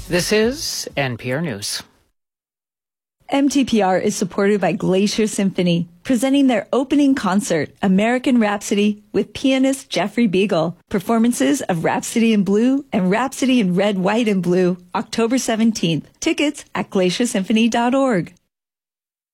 This is NPR News. MTPR is supported by Glacier Symphony, presenting their opening concert, American Rhapsody, with pianist Jeffrey Beagle. Performances of Rhapsody in Blue and Rhapsody in Red, White, and Blue, October 17th. Tickets at glaciersymphony.org.